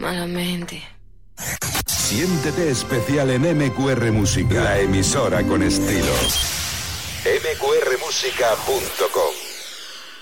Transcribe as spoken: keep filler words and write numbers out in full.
malamente. Siéntete especial en M Q R Música, la emisora con estilo. m q r música punto com